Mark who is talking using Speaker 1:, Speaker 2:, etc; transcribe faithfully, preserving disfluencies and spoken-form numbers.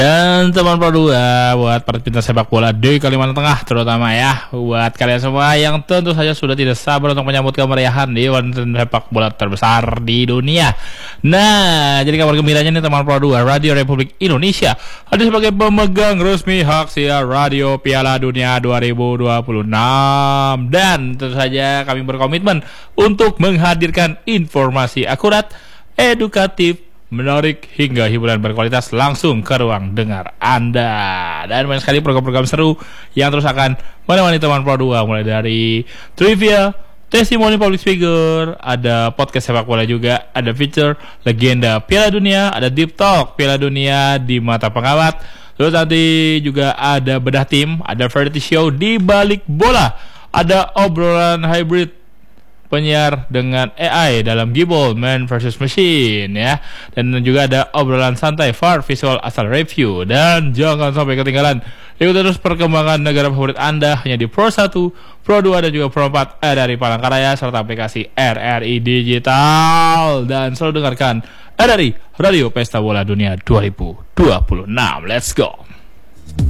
Speaker 1: Dan teman Pro dua buat para pecinta sepak bola di Kalimantan Tengah terutama ya, buat kalian semua yang tentu saja sudah tidak sabar untuk menyambut kemeriahan di event sepak bola terbesar di dunia. Nah, jadi kabar gembiranya nih teman Pro dua, Radio Republik Indonesia hadir sebagai pemegang resmi hak siar radio Piala Dunia dua ribu dua puluh enam, dan tentu saja kami berkomitmen untuk menghadirkan informasi akurat, edukatif, menarik hingga hiburan berkualitas langsung ke ruang dengar Anda. Dan banyak sekali program-program seru yang terus akan menemani teman Pro dua, mulai dari trivia, testimoni public figure, ada podcast sepak bola juga, ada feature legenda Piala Dunia, ada deep talk Piala Dunia di mata pengamat. Terus nanti juga ada bedah tim, ada variety show di balik bola, ada obrolan hybrid penyiar dengan A I dalam Gibol Man versus Machine ya, dan juga ada obrolan santai Far Visual asal review. Dan jangan sampai ketinggalan, ikuti terus perkembangan negara favorit Anda hanya di Pro satu, Pro dua dan juga Pro empat eh, dari Palangkaraya serta aplikasi R R I Digital. Dan selalu dengarkan R R I Radio Pesta Bola Dunia dua ribu dua puluh enam. Let's go.